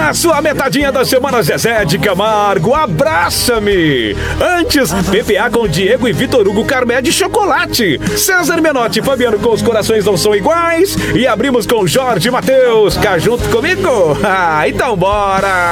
A sua metadinha da semana, Zezé de Camargo, Abraça-me. Antes, PPA com Diego e Vitor Hugo Carmé de chocolate. César Menotti e Fabiano com Os Corações Não São Iguais. E abrimos com Jorge Mateus. Cá junto comigo? Então bora!